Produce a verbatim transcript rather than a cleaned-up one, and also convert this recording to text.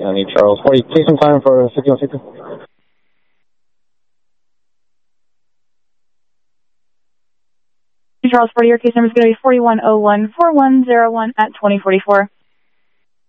I need Charles forty. Take some time for fifty-one sixty. Charles forty, your case number is going to be forty-one oh one four one zero one at twenty forty-four.